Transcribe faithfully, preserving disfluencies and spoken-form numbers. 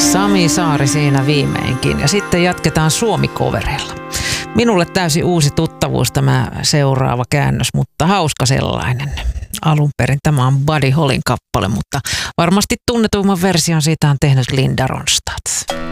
Sami Saari siinä viimeinkin. Ja sitten jatketaan Suomi-coverilla. Minulle täysin uusi tuttavuus tämä seuraava käännös, mutta hauska sellainen. Alun perin tämä on Buddy Hollyn kappale, mutta varmasti tunnetumman version siitä on tehnyt Linda Ronstadt.